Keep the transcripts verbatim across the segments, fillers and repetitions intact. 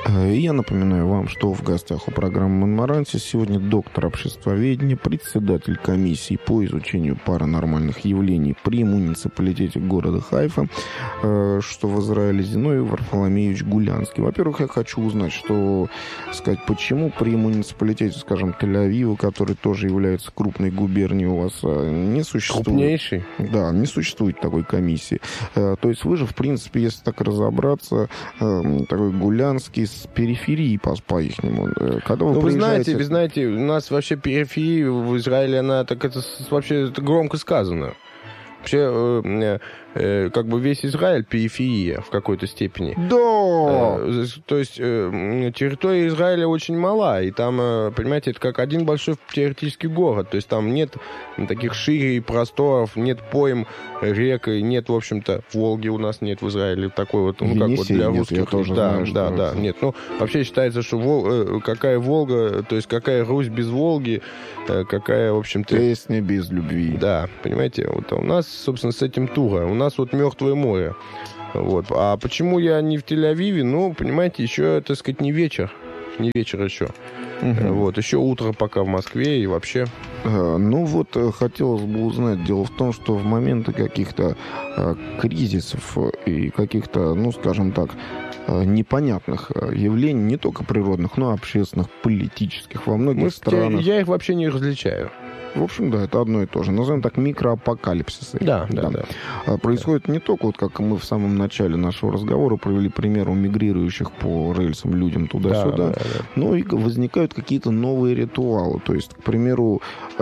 И я напоминаю вам, что в гостях у программы «Монмаранси» сегодня доктор обществоведения, председатель комиссии по изучению паранормальных явлений при муниципалитете города Хайфа, что в Израиле, Зиновий Варфоломеевич Гулянский. Во-первых, я хочу узнать, что сказать, почему при муниципалитете, скажем, Тель-Авива, который тоже является крупной губернией, у вас не существует... Крупнейший? Да, не существует такой комиссии. То есть вы же, в принципе, если так разобраться, такой Гулянский с периферии по, по ихнему. Когда вы ну, приезжаете... вы знаете, вы знаете, у нас вообще периферия в Израиле, она так это вообще это громко сказано. Вообще, э, э, как бы весь Израиль периферия в какой-то степени. Да! Э, то есть э, территория Израиля очень мала, и там, э, понимаете, это как один большой теоретический город. То есть там нет таких шире просторов, нет пойм, рек, и нет, в общем-то, Волги у нас нет в Израиле такой вот, ну, как вот для русских. Я тоже да, знаю, да, что да, это... нет. Ну, вообще считается, что Вол... э, какая Волга, то есть какая Русь без Волги, э, какая, в общем-то... Песня без любви. Да, понимаете, вот у нас, собственно, с этим туго. У нас вот Мертвое море. Вот. А почему я не в Тель-Авиве? Ну, понимаете, еще, так сказать, не вечер. Не вечер еще. Угу. Вот. Еще утро пока в Москве и вообще... Ну вот, хотелось бы узнать. Дело в том, что в моменты каких-то а, кризисов и каких-то, ну, скажем так, непонятных явлений, не только природных, но и общественных, политических во многих Мы, странах. Я их вообще не различаю. В общем, да, это одно и то же. Назовем так микроапокалипсисы. Да, да, да. да. Происходит не только, вот как мы в самом начале нашего разговора провели пример у мигрирующих по рельсам людям туда-сюда, да, да, да. но и возникают какие-то новые ритуалы. То есть, к примеру,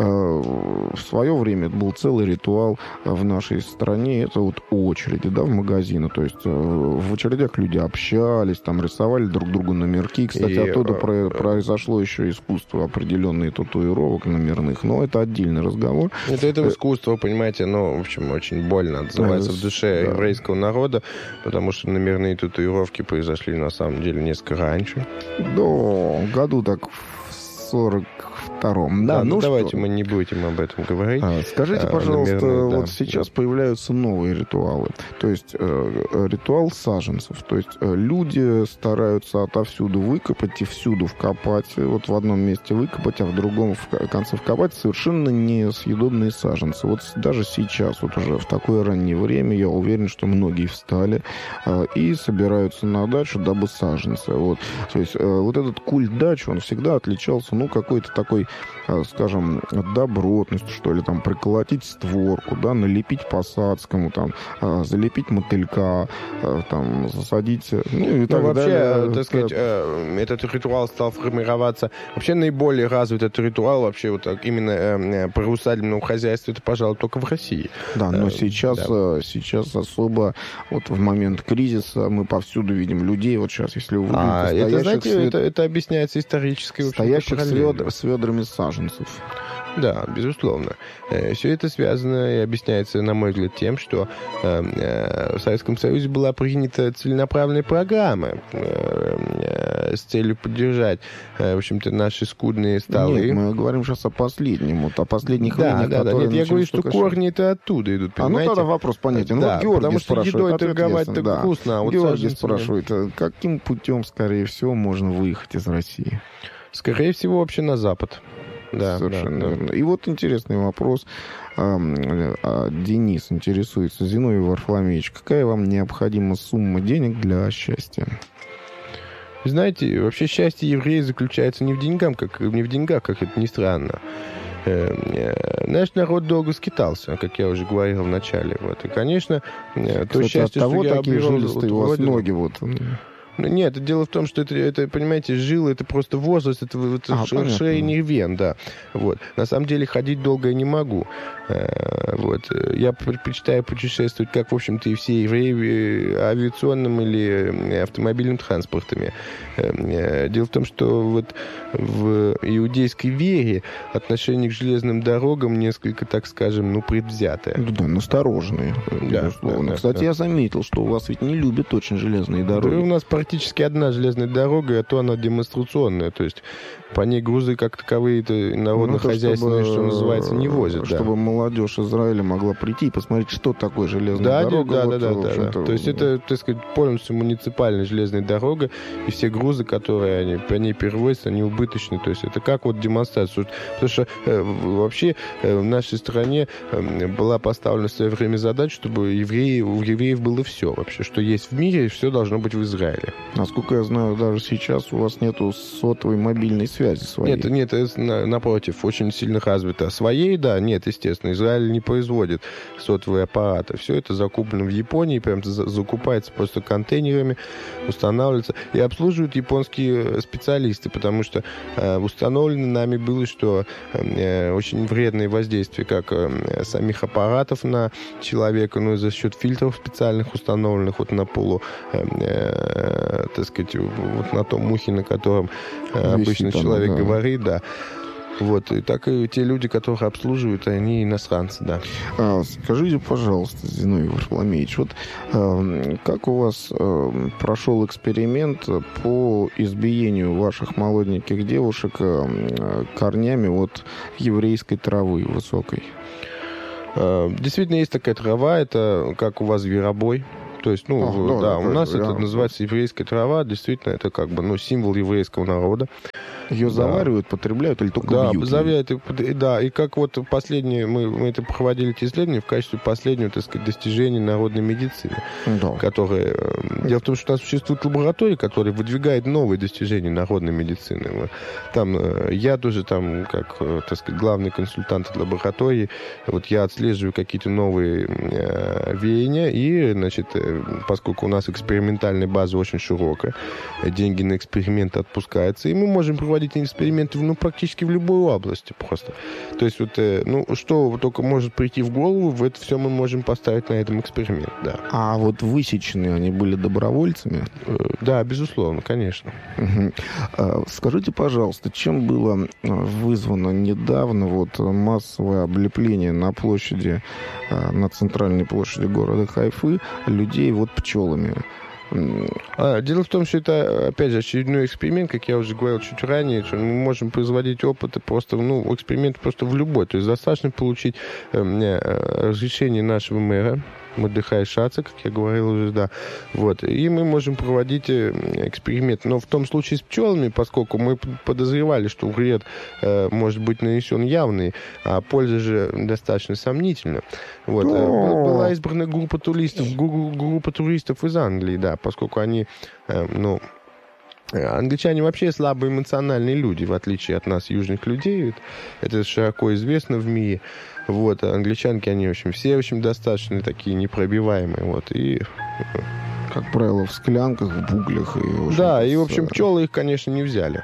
в свое время это был целый ритуал в нашей стране, это вот очереди, да, в магазины. То есть в очередях люди общались, там рисовали друг другу номерки. Кстати, и... оттуда про- произошло еще искусство определенных татуировок номерных, но это отдельный разговор. Это, это искусство, понимаете, оно, в общем, очень больно отзывается в душе да. еврейского народа, потому что номерные татуировки произошли, на самом деле, несколько раньше. Да, году так в сорок втором. Да, да, ну, ну давайте что? мы не будем об этом говорить. А, скажите, пожалуйста, номерные, да, вот сейчас да. появляются новые ритуалы. То есть э, ритуал саженцев. То есть э, люди стараются отовсюду выкопать и всюду вкопать. Вот в одном месте выкопать, а в другом в конце вкопать совершенно несъедобные саженцы. Вот даже сейчас, вот уже в такое раннее время, я уверен, что многие встали э, и собираются на дачу, дабы саженцы. Вот. То есть э, вот этот культ дачи, он всегда отличался, ну, какой-то такой, скажем, добротностью, что ли, там, приколотить створку, да, налепить посадскому, там, залепить мотылька, там, засадить, ну, и ну, так вообще, далее. так сказать, этот ритуал стал формироваться. Вообще, наиболее развит этот ритуал, вообще, вот именно по усадебному хозяйству, это, пожалуй, только в России. Да, но сейчас, да. сейчас особо, вот в момент кризиса мы повсюду видим людей, вот сейчас, если вы увидите а, это, знаете, свет... это, это объясняется исторически. Стоящих с, ведр, с ведрами саженцев. Да, безусловно. Все это связано и объясняется, на мой взгляд, тем, что в Советском Союзе была принята целенаправленная программа с целью поддержать, в общем-то, наши скудные столы. Нет, мы говорим сейчас о последнем, вот о последних да, временах, да, да. Нет, я говорю, что корни это оттуда идут, понимаете? А ну тогда вопрос понятен. Да, вот Георгий потому что спрашивает, едой торговать так да. вкусно. А вот Георгий саженцы... спрашивает, каким путем, скорее всего, можно выехать из России? Скорее всего, вообще на Запад. Да, совершенно да, верно. да. И вот интересный вопрос. Денис интересуется. Зиновий Варфоломеевич, какая вам необходима сумма денег для счастья? Знаете, вообще счастье еврея заключается не в деньгах, как, не в деньгах, как это ни странно. Наш народ долго скитался, как я уже говорил в начале. Вот. И, конечно, Кстати, то счастье, от того что я такие обрел, жилистые вот, у вас вроде... ноги вот... Нет, дело в том, что это, это понимаете, жилы, это просто возраст, это, это а, расширение вен, да. Вот. На самом деле ходить долго я не могу. Вот. Я предпочитаю путешествовать, как, в общем-то, и все евреи, авиационным или автомобильным транспортами. Дело в том, что вот в иудейской вере отношение к железным дорогам несколько, так скажем, ну, предвзятое. Да, настороженные, да, безусловно. Да, Кстати, да. я заметил, что у вас ведь не любят очень железные дороги. Да, у нас практически одна железная дорога, а то она демонстрационная. То есть по ней грузы как таковые-то народно-хозяйственные, что называется, не возят. Чтобы да. молодежь Израиля могла прийти и посмотреть, что такое железная да, дорога. Да, вот, да, да, да, да. То есть это, так сказать, полностью муниципальная железная дорога, и все грузы, которые они, по ней перевозятся, они убыточны. То есть это как вот демонстрация. Потому что э, вообще э, в нашей стране э, была поставлена в свое время задача, чтобы евреи, у евреев было все вообще, что есть в мире, все должно быть в Израиле. Насколько я знаю, даже сейчас у вас нету сотовой мобильной связи своей. Нет, нет, это, напротив, очень сильно развито. Своей, да, нет, естественно, Израиль не производит сотовые аппараты. Все это закуплено в Японии, прям закупается просто контейнерами, устанавливается и обслуживают японские специалисты, потому что э, установлено нами было, что э, очень вредное воздействие как э, самих аппаратов на человека, ну и за счет фильтров специальных установленных вот на полу, э, э, так сказать, вот на том ухе, на котором э, обычно человек человек да. говорит, да. Вот, и так и те люди, которых обслуживают, они иностранцы, да. А, скажите, пожалуйста, Зиновий Варфоломеевич, вот э, как у вас э, прошел эксперимент по избиению ваших молоденьких девушек э, корнями от еврейской травы высокой? Э, действительно, есть такая трава, это как у вас зверобой. То есть, ну, Ах, да, да, да, у нас это я... называется еврейская трава. Действительно, это как бы, ну, символ еврейского народа. Ее да. заваривают, потребляют или только да, бьют? Завяют, и, да, и как вот последние, мы, мы это проводили эти исследования в качестве последнего, так сказать, достижения народной медицины. Да. Которые... Дело в том, что у нас существует лаборатория, которая выдвигает новые достижения народной медицины. Там я тоже там, как, так сказать, главный консультант лаборатории, вот я отслеживаю какие-то новые э, веяния, и, значит, поскольку у нас экспериментальная база очень широкая, деньги на эксперименты отпускаются, и мы можем проводить эксперименты ну, практически в любой области просто. То есть вот, ну, что только может прийти в голову, в это все мы можем поставить на этом эксперимент, да. А вот высеченные они были добровольцами? Да, безусловно, конечно. Угу. Скажите, пожалуйста, чем было вызвано недавно вот массовое облепление на площади, на центральной площади города Хайфы людей вот пчелами? А, дело в том, что это, опять же, очередной эксперимент, как я уже говорил чуть ранее, что мы можем производить опыты просто, ну, эксперимент просто в любой. То есть достаточно получить э, разрешение нашего мэра, Мордехая Шаца, как я говорил уже, да. Вот. И мы можем проводить эксперимент. Но в том случае с пчелами, поскольку мы подозревали, что вред э, может быть нанесен явный, а польза же достаточно сомнительна. Вот. Была избрана группа туристов, группа туристов из Англии, да, поскольку они, э, ну, англичане вообще слабо эмоциональные люди, в отличие от нас, южных людей. Это широко известно в мире. Вот, а англичанки, они, в общем, все, в общем, достаточно такие непробиваемые. Вот, и... Как правило, в склянках, в буглях. И, в общем, да, и, в общем, пчелы их, конечно, не взяли.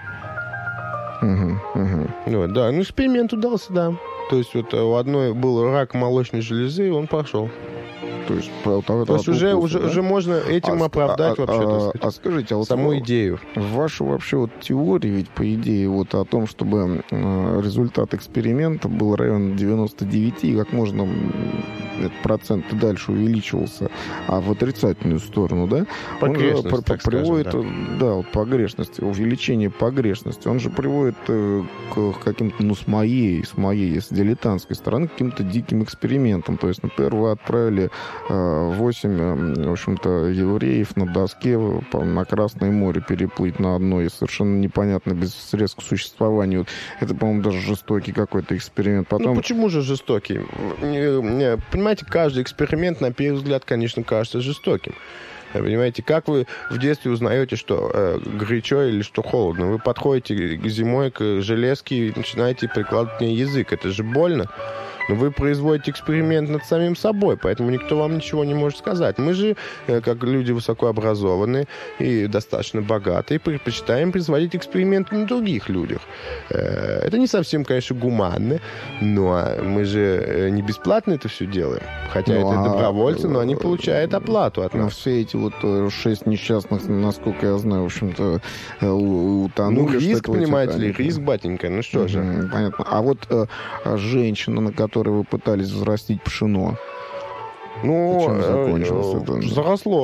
Угу, угу. Вот, да, ну, эксперимент удался, да. То есть вот у одной был рак молочной железы, и он пошел. То есть, по, по, То есть по уже, вопросу, уже, да? уже можно этим а, оправдать а, вообще, а, так сказать, а скажите, а вот саму в, идею. Ваша вообще вот теория, ведь по идее вот о том, чтобы э, результат эксперимента был равен девяноста девяти, и как можно этот процент дальше увеличивался, а в отрицательную сторону, да? Погрешность, он же так приводит, скажем, да. да, вот погрешности, увеличение погрешности, он же приводит э, к каким-то, ну, с моей, с моей, с дилетантской стороны, к каким-то диким экспериментам. То есть, например, вы отправили э, восемь, в общем-то, евреев на доске на Красное море переплыть на одной совершенно непонятно, без средств к существованию. Это, по-моему, даже жестокий какой-то эксперимент. Потом... Ну, почему же жестокий? Понимаете, каждый эксперимент, на первый взгляд, конечно, кажется жестоким. Понимаете, как вы в детстве узнаете, что э, горячо или что холодно? Вы подходите зимой к железке и начинаете прикладывать к ней язык. Это же больно. Но вы производите эксперимент над самим собой, поэтому никто вам ничего не может сказать. Мы же, как люди высокообразованные и достаточно богатые, предпочитаем производить эксперименты на других людях. Это не совсем, конечно, гуманно, но мы же не бесплатно это все делаем. Хотя ну, это добровольцы, но они получают оплату от нас. Но все эти вот шесть несчастных, насколько я знаю, в общем-то, утонули. Ну, риск, понимаете ли, риск, батенька, ну что же. Понятно. А вот женщина, на которой вы пытались взрастить пшено. Ну, заросло.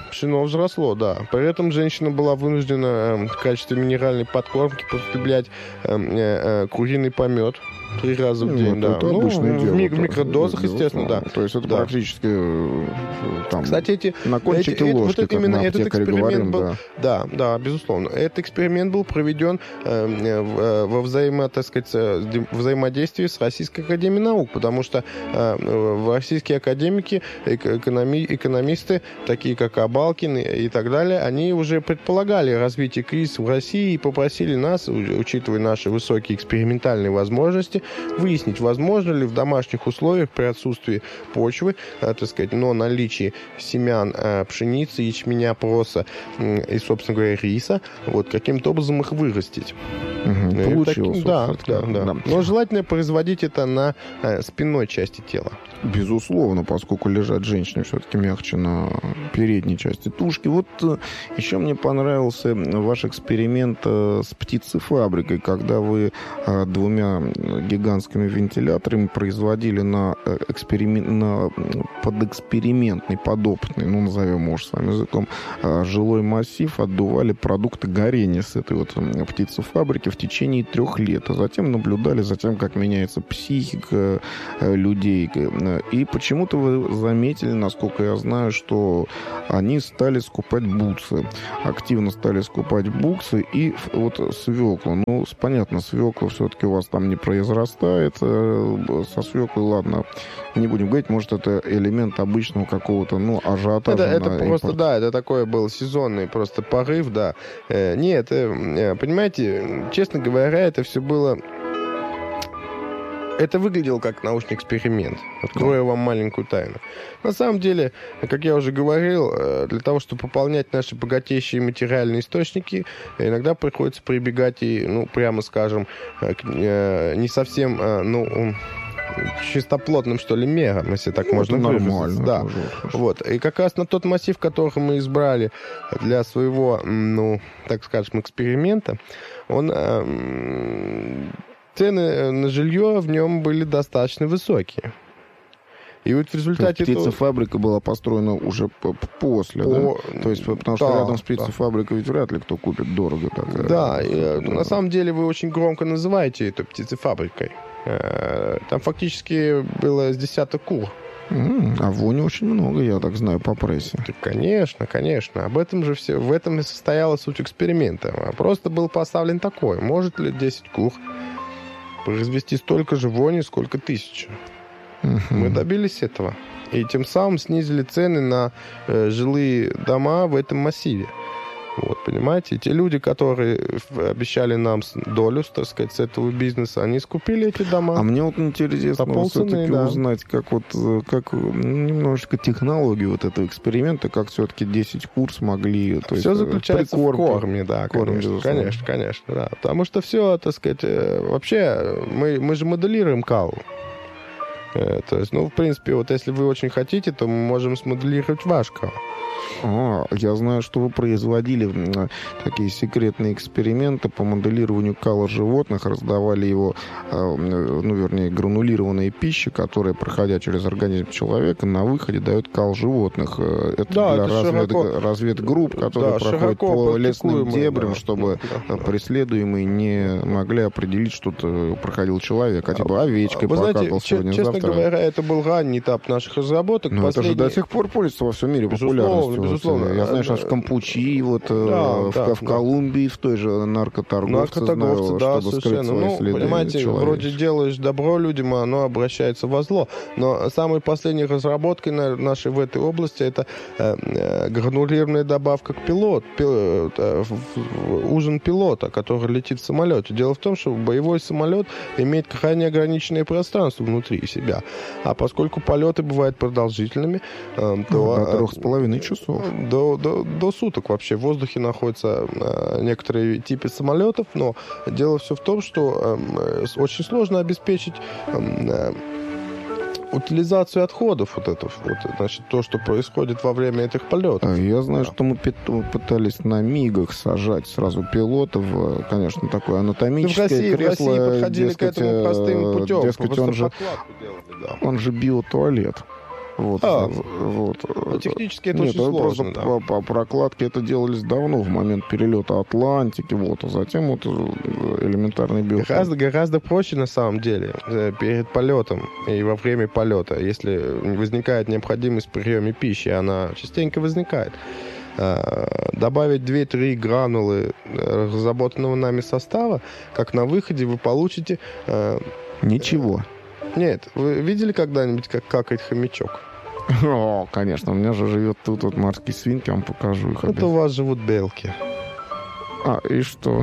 пшено взросло, да. При этом женщина была вынуждена в качестве минеральной подкормки потреблять куриный помет три раза в день, ну, да. Это ну, обычное в, дело. Ми- в микродозах, естественно, да. То есть это да. практически там, кстати, эти, на кончике эти, ложки, вот как именно на этот аптекаре эксперимент говорим, был, да. да, да, безусловно. Этот эксперимент был проведен э, во взаимо, так сказать, взаимодействии с Российской академией наук, потому что э, российские академики, экономи, экономисты, такие как Абалкин и, и так далее, они уже предполагали развитие кризиса в России и попросили нас, учитывая наши высокие экспериментальные возможности, выяснить, возможно ли в домашних условиях при отсутствии почвы, э, так сказать, но наличии семян э, пшеницы, ячменя, проса э, и, собственно говоря, риса, вот, каким-то образом их вырастить. Угу, И получилось. таким, да, Вот, да, да, да. Но желательно производить это на э, спинной части тела. Безусловно, поскольку лежать женщине все-таки мягче на передней части тушки. Вот еще мне понравился ваш эксперимент с птицефабрикой, когда вы двумя гигантскими вентиляторами производили на, эксперимент, на подэкспериментный, подопытный, ну, назовем, может, с вами языком, жилой массив, отдували продукты горения с этой вот птицефабрики в течение трех лет. А затем наблюдали за тем, как меняется психика людей. И почему-то вы заметили, насколько я знаю, что они стали скупать бутсы. Активно стали скупать бутсы и вот свеклу. Ну, понятно, свекла все-таки у вас там не произрастает. Со свеклой, ладно, не будем говорить, может, это элемент обычного какого-то, ну, ажиотажа. Это, это просто, да, это такой был сезонный просто порыв, да. Нет, понимаете, честно говоря, это все было... Это выглядело как научный эксперимент. Открою вам маленькую тайну. На самом деле, как я уже говорил, для того, чтобы пополнять наши богатейшие материальные источники, иногда приходится прибегать и, ну, прямо скажем, к не совсем, ну, чистоплотным, что ли, мерам, если так ну, можно выразиться. Да. Вот. И как раз на тот массив, который мы избрали для своего, ну, так скажем, эксперимента, он... Цены на жилье в нем были достаточно высокие. И вот в результате... То есть птицефабрика этого... была построена уже после, По... да? То есть, потому что да, рядом с птицефабрикой да. ведь вряд ли кто купит дорого. Так, да, и, на самом деле вы очень громко называете это птицефабрикой. Там фактически было с десяток кур. Mm, а вони очень много, я так знаю, по прессе. Конечно, конечно. Об этом же все, в этом и состояла суть эксперимента. Просто был поставлен такой. Может ли десять кур произвести столько же вони, сколько тысяча? Uh-huh. Мы добились этого. И тем самым снизили цены на э, жилые дома в этом массиве. Вот, понимаете? И те люди, которые обещали нам долю, так сказать, с этого бизнеса, они скупили эти дома. А мне вот интересно все-таки да. узнать, как вот, как немножечко технологию вот этого эксперимента, как все-таки десять кур смогли... То все есть, заключается в корме, да, корм, конечно, конечно, конечно, да. Потому что все, так сказать, вообще, мы, мы же моделируем кал. То есть, ну, в принципе, вот если вы очень хотите, то мы можем смоделировать ваш кал. А, я знаю, что вы производили такие секретные эксперименты по моделированию кала животных, раздавали его, ну, вернее, гранулированные пищи, которые, проходя через организм человека, на выходе дают кал животных. Это да, для это развед... широко... разведгрупп, которые да, проходят по лесным дебрям, да, чтобы да, да. преследуемые не могли определить, что проходил человек, а типа овечкой вы покакал знаете, сегодня-завтра. Честно говоря, это был ранний этап наших разработок. Но последний... это же до сих пор пользуется во всем мире популярностью. Безусловно. Я знаю, что в Кампучи, вот, да, в, да, в Колумбии, да. в той же наркоторговце, наркоторговцы, знаю, да, чтобы скрыть свои ну, следы. Понимаете, человечества. Вроде делаешь добро людям, а оно обращается во зло. Но самой последней разработкой нашей в этой области это э, э, гранулированная добавка к пилоту, пил, э, ужин пилота, который летит в самолете. Дело в том, что боевой самолет имеет крайне ограниченное пространство внутри себя. А поскольку полеты бывают продолжительными, э, то... До трех с половиной часов. До, до, до суток вообще в воздухе находятся э, некоторые типы самолетов, но дело все в том, что э, очень сложно обеспечить э, утилизацию отходов, вот это, вот, значит, то, что происходит во время этих полетов. Я знаю, да. что мы пытались на мигах сажать сразу пилотов, конечно, такое анатомическое в России, кресло. В России подходили дескать, к этому простым путем. Дескать, он же, делали, да. он же биотуалет. Вот, А, вот. Ну, технически это Нет, очень это сложно. просто Да. по, по прокладке это делались давно, в момент перелета Атлантики, вот, а затем вот элементарный белок. Гораздо, гораздо проще на самом деле э, перед полетом и во время полета. Если возникает необходимость в приеме пищи, она частенько возникает. Э, добавить две-три гранулы разработанного нами состава, как на выходе вы получите... э, Ничего. Нет, вы видели когда-нибудь, как какает хомячок? О, конечно, у меня же живет тут вот морские свинки, я вам покажу их. Это у вас живут белки. А, и что?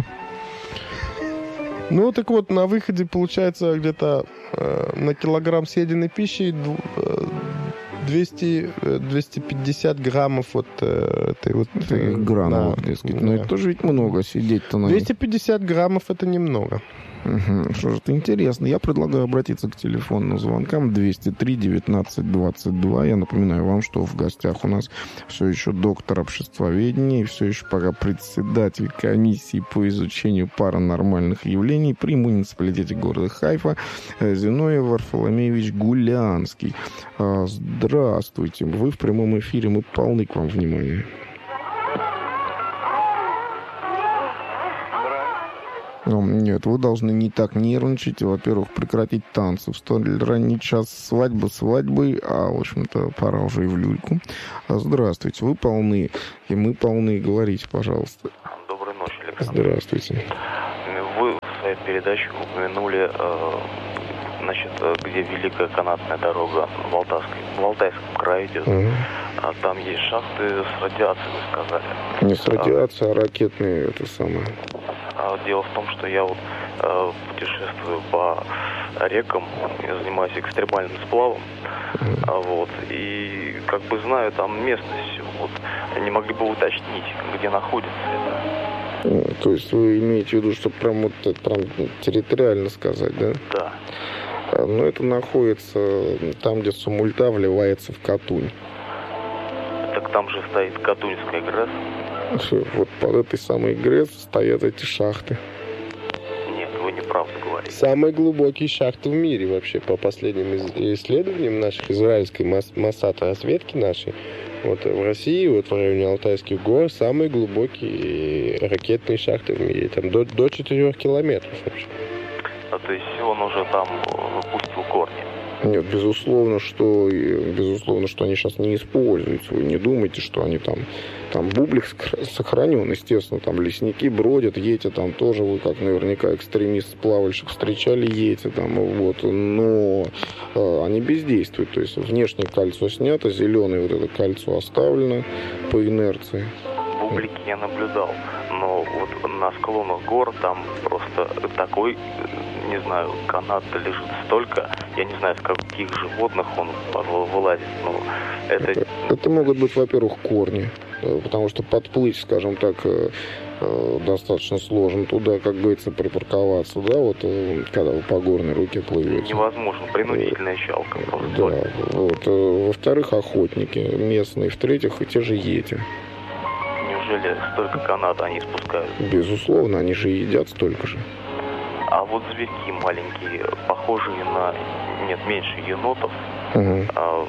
Ну, так вот, на выходе получается где-то э, на килограмм съеденной пищи э, двести, двести пятьдесят граммов вот э, этой вот... Ты гранула, да, сказать. да. Но это тоже ведь много сидеть-то на... двести пятьдесят граммов — это немного. Угу. Что же это интересно. Я предлагаю обратиться к телефонным звонкам двести три девятнадцать двадцать два. Я напоминаю вам, что в гостях у нас все еще доктор обществоведения и все еще пока председатель комиссии по изучению паранормальных явлений при муниципалитете города Хайфа Зиновий Варфоломеевич Гулянский. Здравствуйте. Вы в прямом эфире. Мы полны к вам внимания. Нет, вы должны не так нервничать. Во-первых, прекратить танцы в столь ранний час. Свадьба свадьбой, а, в общем-то, пора уже и в люльку. Здравствуйте, вы полны, и мы полны. Говорите, пожалуйста. Доброй ночи, Александр. Здравствуйте. Вы в своей передаче упомянули, э, значит, где Великая канатная дорога в, Алтайской, в Алтайском крае идет. Угу. А там есть шахты с радиацией, вы сказали. Не с радиацией, а ракетные, это самое. А дело в том, что я вот э, путешествую по рекам, я занимаюсь экстремальным сплавом, Угу. а, вот, и как бы знаю там местность, вот, не могли бы уточнить, где находится это? То есть вы имеете в виду, что прям вот прям территориально сказать, да? Да. Но это находится там, где Сумульта вливается в Катунь. Так там же стоит Катуньская ГРЭС. Вот под этой самой ГРЭС стоят эти шахты. Нет, вы неправду говорите. Самые глубокие шахты в мире вообще, по последним исследованиям наших израильской Моссад разведки нашей, вот в России, вот в районе Алтайских гор, самые глубокие ракетные шахты в мире. Там до, до четырёх километров вообще. А то есть он уже там выпустил корни. Нет, безусловно, что безусловно, что они сейчас не используются. Вы не думайте, что они там там бублик сохранен, естественно, там лесники бродят, едете там тоже, вы как наверняка экстремист-плавальщик встречали, едете там, вот, но э, они бездействуют, то есть внешнее кольцо снято, зеленое вот это кольцо оставлено по инерции. Бублики я наблюдал, но вот на склонах гор там просто такой, не знаю, канат лежит столько, я не знаю, с каких животных он вылазит, но это... Это, это могут быть, во-первых, корни, потому что подплыть, скажем так, достаточно сложно туда, как говорится, припарковаться, да, вот когда вы по горной руке плывете. Невозможно, принудительная щелка. Да, вот. Во-вторых, охотники местные, в-третьих, и те же йети. Неужели столько каната они спускают? Безусловно, они же едят столько же. А вот зверьки маленькие, похожие на, нет, меньше енотов, Угу. а,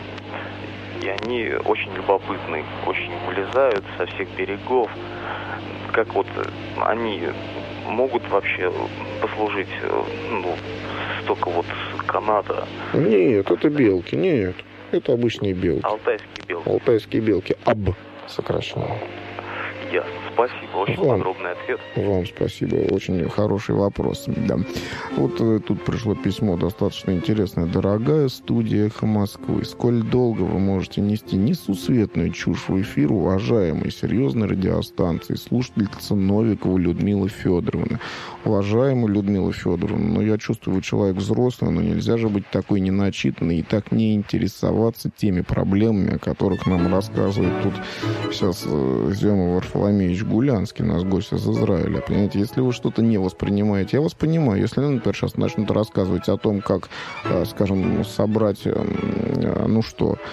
и они очень любопытны, очень вылезают со всех берегов. Как вот они могут вообще послужить, ну, столько вот каната? Нет, это белки, нет. Это обычные белки. Алтайские белки. Алтайские белки. АБ сокращенно. Ясно. Спасибо. Очень Вам. подробный ответ. Вам спасибо. Очень хороший вопрос. Да. Вот э, тут пришло письмо достаточно интересное. Дорогая студия «Эхо Москвы», сколь долго вы можете нести несусветную чушь в эфир уважаемой серьезной радиостанции, слушательница Новикова Людмила Федоровна. Уважаемая Людмила Федоровна, ну я чувствую, вы человек взрослый, но нельзя же быть такой неначитанной и так не интересоваться теми проблемами, о которых нам рассказывает тут сейчас э, Зиновий Варфоломеевич Гулянский, наш гость из Израиля. Понимаете, если вы что-то не воспринимаете, я вас понимаю. Если, например, сейчас начнут рассказывать о том, как, скажем, собрать, ну что,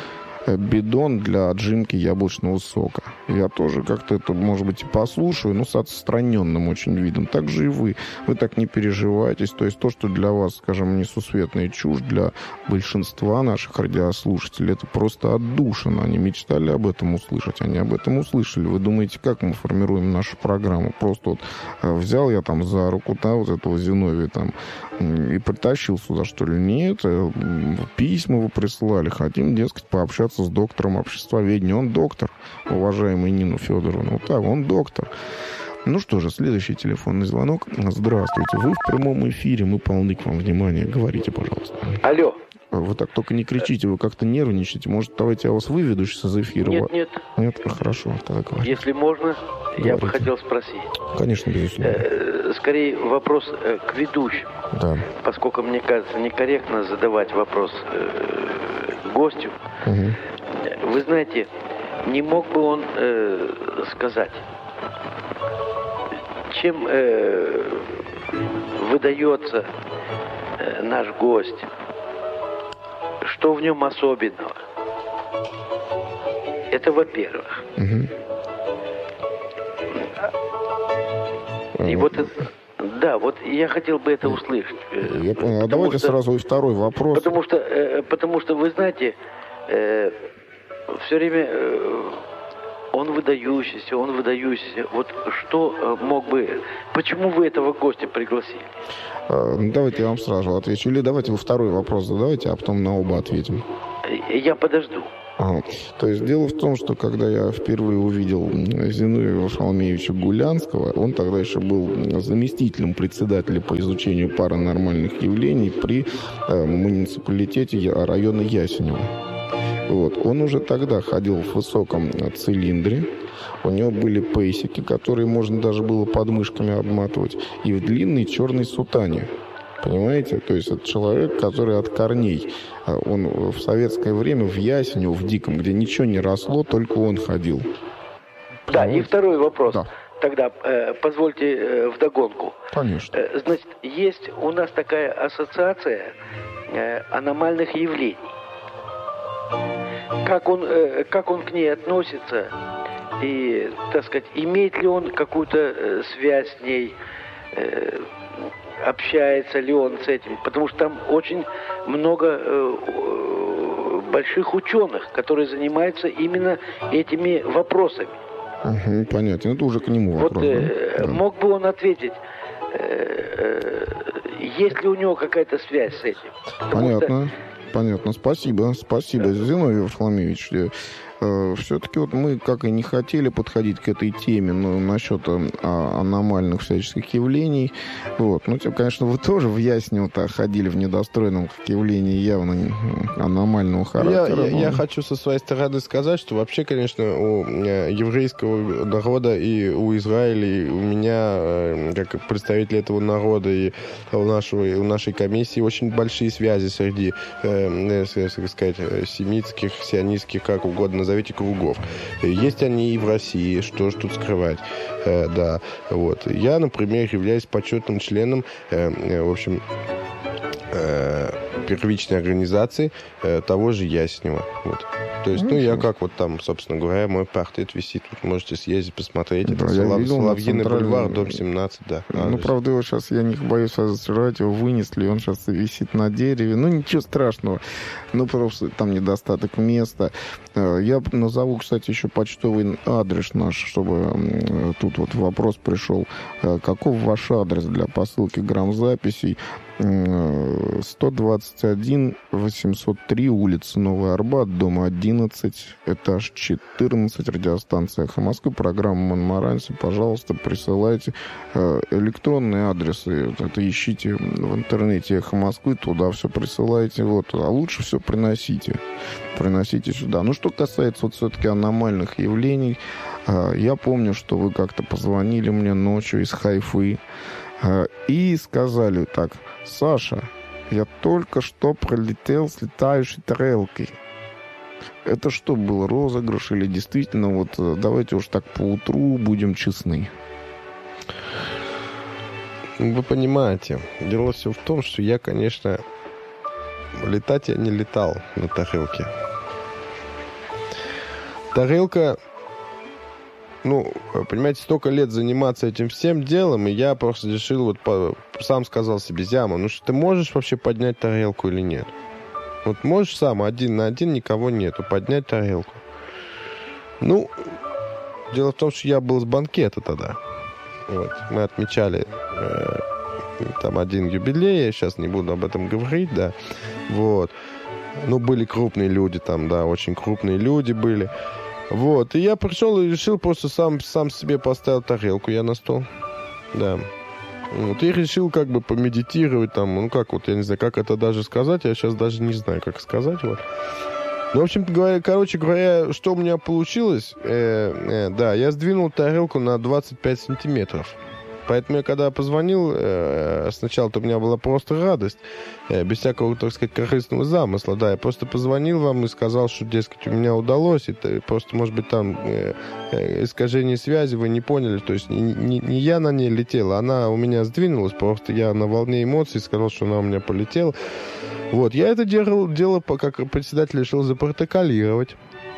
бидон для отжимки яблочного сока. Я тоже как-то это, может быть, и послушаю, но с отстраненным очень видом. Так же и вы. Вы так не переживаетесь. То есть то, что для вас, скажем, несусветная чушь, для большинства наших радиослушателей, это просто отдушина. Они мечтали об этом услышать, они об этом услышали. Вы думаете, как мы формируем нашу программу? Просто вот взял я там за руку, да, вот этого Зиновия там и притащил сюда, что ли? Нет, письма вы присылали. Хотим, дескать, пообщаться с доктором обществоведения. Он доктор, уважаемый Нину Федоровну. Вот так, он доктор. Ну что же, следующий телефонный звонок. Здравствуйте, вы в прямом эфире, мы полны к вам внимания. Говорите, пожалуйста. Алло. Вы так только не кричите, вы как-то нервничаете. Может, давайте я вас выведу сейчас из эфира? Нет, нет. Нет? Хорошо, тогда говорите. Если можно, Говорите. Я бы хотел спросить. Конечно, безусловно. Э, скорее вопрос э, к ведущему. Да. Поскольку, мне кажется, некорректно задавать вопрос э, гостю. Угу. Вы знаете, не мог бы он э, сказать, чем э, выдается э, наш гость? Что в нем особенного? Это во-первых. Угу. И вот это, да, вот я хотел бы это услышать. Я понял. А давайте что, сразу и второй вопрос. Потому что, э, потому что вы знаете, э, все время э, он выдающийся, он выдающийся. Вот что мог бы... Почему вы этого гостя пригласили? Давайте я вам сразу отвечу. Или давайте вы второй вопрос задавайте, а потом на оба ответим. Я подожду. Ага. То есть дело в том, что когда я впервые увидел Зиновия Варфоломеевича Гулянского, он тогда еще был заместителем председателя по изучению паранормальных явлений при э, муниципалитете района Ясенева. Вот. Он уже тогда ходил в высоком цилиндре, у него были пейсики, которые можно даже было подмышками обматывать, и в длинной черной сутане. Понимаете? То есть это человек, который от корней. Он в советское время в Ясенево, в Диком, где ничего не росло, только он ходил. Да, понимаете? И второй вопрос. Да. Тогда э, позвольте э, вдогонку. Конечно. Э, значит, есть у нас такая ассоциация э, аномальных явлений. Как он, э, как он к ней относится и, так сказать, имеет ли он какую-то э, связь с ней, э, общается ли он с этим, потому что там очень много э, больших ученых, которые занимаются именно этими вопросами. Угу, понятно, это уже к нему вопрос. Вот э, да? Мог бы он ответить, э, э, есть ли у него какая-то связь с этим? Потому понятно, что... понятно, спасибо, спасибо, Зиновий Варфоломеевич. Все-таки вот мы, как и не хотели подходить к этой теме, но насчет а, аномальных всяческих явлений, вот, ну, тем, конечно, вы тоже в Яснево-то ходили в недостроенном явлении явно аномального характера. Я, но... я, я хочу со своей стороны сказать, что вообще, конечно, у еврейского народа и у Израиля, и у меня, как представителя этого народа, и у, нашего, и у нашей комиссии очень большие связи среди, э, так сказать, семитских, сионистских, как угодно назовите, кругов. Есть они и в России, что ж тут скрывать. Э, да, вот. Я, например, являюсь почетным членом, э, э, в общем, э, первичной организации э, того же Яснева. Вот. То есть, ну, я как вот там, собственно говоря, мой портрет висит. Тут можете съездить, посмотреть. Да, это Солов... Соловьиный бульвар, дом семнадцать, да. Ну, а, правда, его сейчас, я не боюсь разочаровать, его вынесли, он сейчас висит на дереве. Ну, ничего страшного. Ну, просто там недостаток места. Я назову, кстати, еще почтовый адрес наш, чтобы тут вот вопрос пришел. Каков ваш адрес для посылки грамзаписей? сто двадцать один восемьсот три, улица Новый Арбат, дом одиннадцать, этаж четырнадцать, радиостанция «Эхо Москвы», программа «Монмаранси». Пожалуйста, присылайте электронные адресы. Это ищите в интернете «Эхо Москвы», туда все присылайте. Вот. А лучше все приносите. Приносите сюда. Ну, что касается вот все-таки аномальных явлений, я помню, что вы как-то позвонили мне ночью из Хайфы и сказали так: Саша, я только что пролетел с летающей тарелкой. Это что, был розыгрыш или действительно, вот давайте уж так поутру будем честны? Вы понимаете, дело все в том, что я, конечно, летать я не летал на тарелке. тарелка... Ну, понимаете, столько лет заниматься этим всем делом, и я просто решил, вот по, сам сказал себе, Зяма, ну что ты можешь вообще поднять тарелку или нет? Вот можешь сам, один на один, никого нету, поднять тарелку. Ну, дело в том, что я был с банкета тогда. Вот, мы отмечали э, там один юбилей, я сейчас не буду об этом говорить, да. Вот. Ну, были крупные люди там, да, очень крупные люди были. Вот, и я пришел и решил просто сам, сам себе поставил тарелку я на стол. Да. Вот, и решил как бы помедитировать там, ну как вот, я не знаю, как это даже сказать, я сейчас даже не знаю, как сказать, вот. Ну, в общем говоря, короче говоря, что у меня получилось, э, э, да, я сдвинул тарелку на двадцать пять сантиметров. Поэтому я когда позвонил, э, сначала-то у меня была просто радость, э, без всякого, так сказать, корыстного замысла, да, я просто позвонил вам и сказал, что, дескать, у меня удалось, это просто, может быть, там э, э, искажение связи, вы не поняли, то есть не, не, не я на ней летела, она у меня сдвинулась, просто я на волне эмоций сказал, что она у меня полетела. Вот, я это делал, дело, как председатель решил запротоколировать.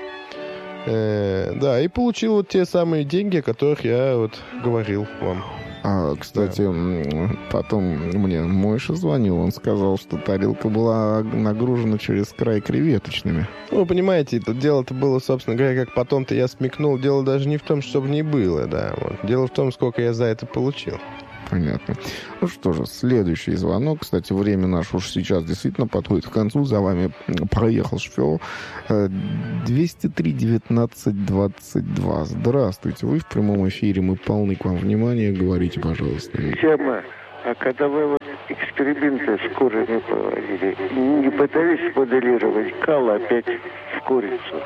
Э, да, и получил вот те самые деньги, о которых я вот говорил вам. А, кстати, да. Потом мне Мойша звонил, он сказал, что тарелка была нагружена через край креветочными. Ну, вы понимаете, это дело-то было, собственно говоря, как потом-то я смекнул, дело даже не в том, что в ней было, да. Вот. Дело в том, сколько я за это получил. Понятно. Ну что же, следующий звонок. Кстати, время наше уж сейчас действительно подходит к концу. За вами проехал шофер. двести три девятнадцать двадцать два. Здравствуйте. Вы в прямом эфире. Мы полны к вам внимания. Говорите, пожалуйста. Тема. А когда вы вот эксперименты с курами проводили, не пытались моделировать кал опять в курицу?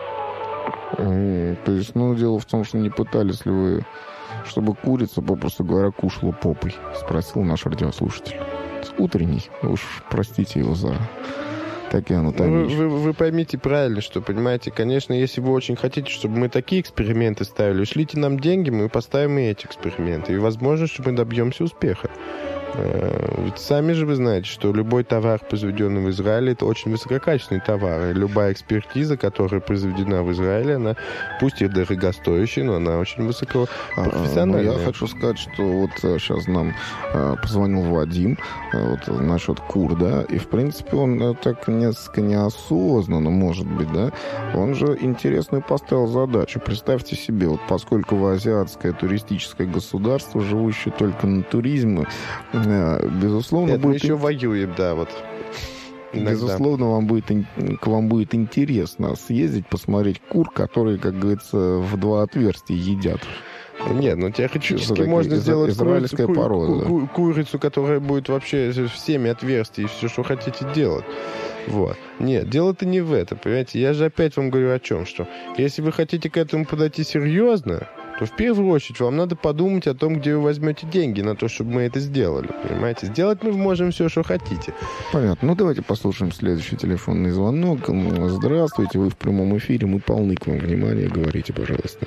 То есть, ну, дело в том, что не пытались ли вы, чтобы курица, попросту говоря, кушала попой? Спросил наш радиослушатель. Утренний. Уж простите его за такие анатомии. Вы, вы, вы поймите правильно, что, понимаете, конечно, если вы очень хотите, чтобы мы такие эксперименты ставили, шлите нам деньги, мы поставим и эти эксперименты. И возможно, что мы добьемся успеха. Ведь сами же вы знаете, что любой товар, произведенный в Израиле, это очень высококачественный товар. И любая экспертиза, которая произведена в Израиле, она, пусть и дорогостоящая, но она очень высокопрофессиональная. А, ну, я хочу сказать, что вот сейчас нам а, позвонил Вадим а, вот, насчет кур, да, и, в принципе, он а, так несколько неосознанно, может быть, да, он же интересную поставил задачу. Представьте себе, вот поскольку вы азиатское туристическое государство, живущее только на туризме, безусловно, это будет... еще воюем, да, вот. Иногда. Безусловно, вам будет, к вам будет интересно съездить, посмотреть кур, которые, как говорится, в два отверстия едят. Нет, ну теоретически такие, можно из- сделать израильская курицу, порода, ку- ку- курицу, которая будет вообще всеми отверстий, все, что хотите делать. Вот. Нет, дело-то не в этом, понимаете? Я же опять вам говорю о чем, что если вы хотите к этому подойти серьезно, то в первую очередь вам надо подумать о том, где вы возьмете деньги на то, чтобы мы это сделали, понимаете? Сделать мы можем все, что хотите. Понятно. Ну, давайте послушаем следующий телефонный звонок. Здравствуйте, вы в прямом эфире, мы полны к вам внимания. Говорите, пожалуйста.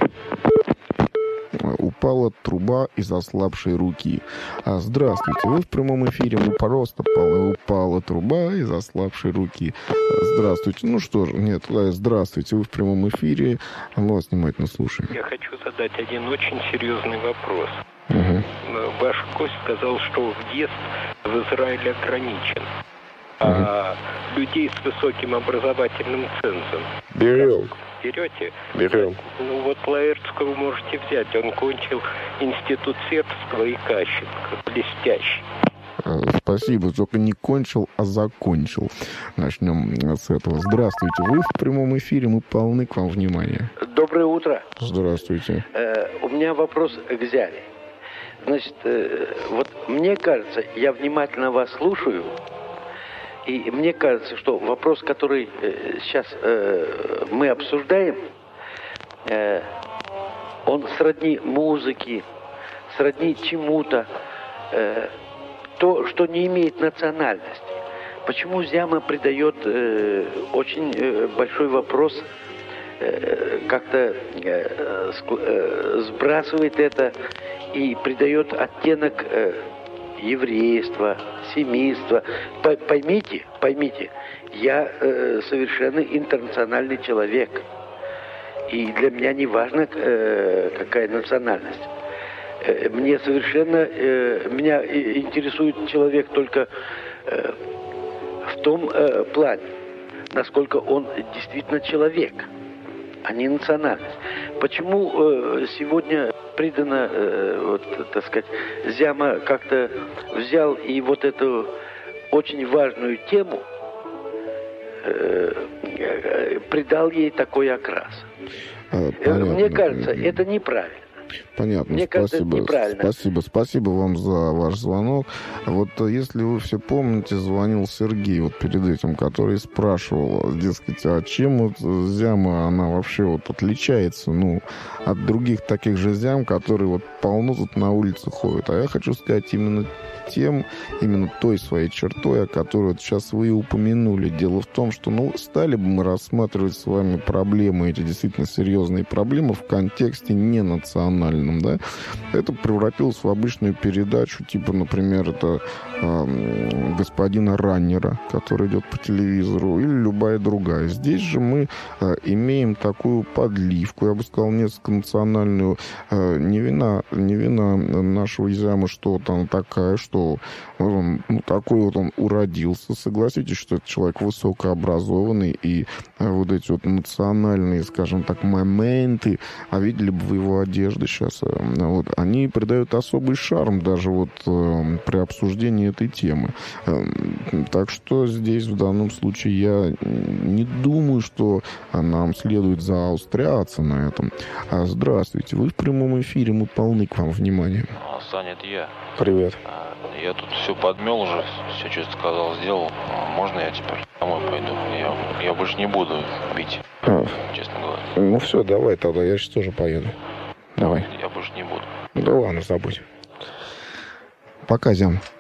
Упала труба из ослабшей руки. А, здравствуйте, вы в прямом эфире, мы просто полны. Упала труба из ослабшей руки. Здравствуйте. Ну что же, нет, здравствуйте, вы в прямом эфире. Мы вас внимательно слушаем. Я хочу задать один очень серьезный вопрос. Угу. Ваш гость сказал, что въезд в Израиль ограничен. А людей с высоким образовательным цензом Берем. берете? Берем. Ну вот Лаэртского можете взять. Он кончил институт сербского и Кащенко. Блестящий. Спасибо, только не кончил, а закончил. Начнем с этого. Здравствуйте, вы в прямом эфире, мы полны к вам внимания. Доброе утро. Здравствуйте. Э, у меня вопрос к Зяре. Значит, э, вот мне кажется, я внимательно вас слушаю, и мне кажется, что вопрос, который э, сейчас э, мы обсуждаем, э, он сродни музыке, сродни чему-то, э, то, что не имеет национальности. Почему Зяма придает э, очень э, большой вопрос, э, как-то э, ск- э, сбрасывает это и придает оттенок э, еврейства, семейства. По- поймите, поймите, я э, совершенно интернациональный человек. И для меня не важно, э, какая национальность. Э, мне совершенно... Э, меня интересует человек только э, в том э, плане, насколько он действительно человек, а не национальность. Почему э, сегодня придано, э, вот, так сказать, Зяма как-то взял и вот эту очень важную тему э, э, придал ей такой окрас. Понятно. Мне кажется, это неправильно. Понятно, Мне кажется, спасибо. это неправильно. Спасибо, спасибо вам за ваш звонок. Вот если вы все помните, звонил Сергей вот перед этим, который спрашивал, дескать, а чем вот Зяма, она вообще вот отличается, ну, от других таких же Зям, которые вот полно тут на улице ходят. А я хочу сказать именно тем, именно той своей чертой, о которой вот сейчас вы и упомянули. Дело в том, что, ну, стали бы мы рассматривать с вами проблемы, эти действительно серьезные проблемы в контексте не национальном, да, это превратилось в обычную передачу, типа, например, это э, господина Раннера, который идет по телевизору, или любая другая. Здесь же мы э, имеем такую подливку, я бы сказал, несколько национальную, э, не вина, не вина нашего Зяма, что там такая, что он, ну, такой вот он уродился. Согласитесь, что это человек высокообразованный, и э, вот эти вот национальные, скажем так, моменты, а видели бы вы его одежды сейчас, э, вот, они придают особый шарм даже вот э, при обсуждении этой темы. Э, так что здесь в данном случае я не думаю, что нам следует заостряться на этом. А, здравствуйте, вы в прямом эфире, мы полны к вам внимания. Саня, это я. Привет. Я тут все подмел уже, все, что сказал, сделал. Можно я теперь домой пойду? Я, я больше не буду бить, а. честно говоря. Ну все, давай тогда, я сейчас тоже поеду. Давай. Я больше не буду. Да ладно, забудь. Пока, Зям.